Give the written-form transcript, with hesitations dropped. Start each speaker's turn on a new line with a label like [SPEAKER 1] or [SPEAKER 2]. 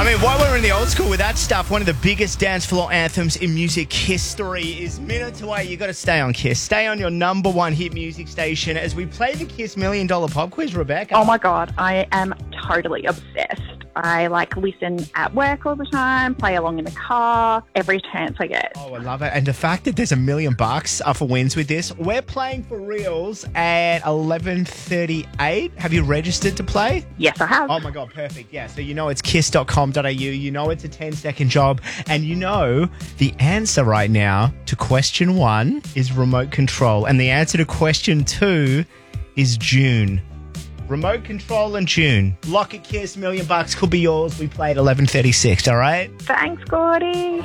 [SPEAKER 1] I mean, while we're in the old school with that stuff, one of the biggest dance floor anthems in music history is Minutes Away. You got to stay on Kiss. Stay on your number one hit music station as we play the Kiss $1 Million Pop Quiz, Rebecca.
[SPEAKER 2] Oh my God, I am totally obsessed. I listen at work all the time, play along in the car, every chance I get.
[SPEAKER 1] Oh, I love it. And the fact that there's $1 million up for wins with this. We're playing for reals at 11:38. Have you registered to play?
[SPEAKER 2] Yes, I have.
[SPEAKER 1] Oh my God, perfect. Yeah, so you know it's kiss.com.au. You know it's a 10-second job. And you know the answer right now to question 1 is remote control. And the answer to question 2 is June. Remote control and June. Lock it, Kiss, $1 million could be yours. We play at 11:36, all right?
[SPEAKER 2] Thanks, Gordy.